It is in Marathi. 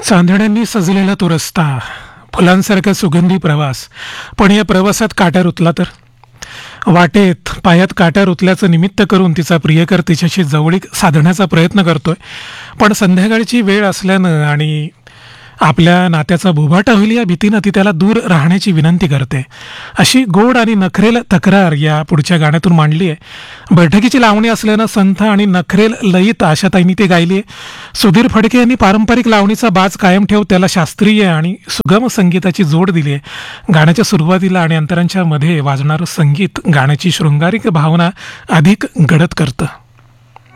चांदण्यांनी सजलेला तो रस्ता, फुलांसारखा सुगंधी प्रवास. पण या प्रवासात काटा रुतला तर? वाटेत पायात काटा रुतल्याचं निमित्त करून तिचा प्रियकर तिच्याशी जवळीक साधण्याचा प्रयत्न करतोय. पण संध्याकाळची वेळ असल्यानं आणि आपल्या नात्याचा बोभाटा होईल या भीतीनं ती त्याला दूर राहण्याची विनंती करते. अशी गोड आणि नखरेल तक्रार या पुढच्या गाण्यातून मांडली आहे. बैठकीची लावणी असल्यानं संथ आणि नखरेल लयीत आशाताईंनी ती गायली आहे. सुधीर फडके यांनी पारंपरिक लावणीचा बाज कायम ठेवत त्याला शास्त्रीय आणि सुगम संगीताची जोड दिली आहे. गाण्याच्या सुरुवातीला आणि अंतरांच्या मध्ये वाजणारं संगीत गाण्याची शृंगारिक भावना अधिक गडद करतं.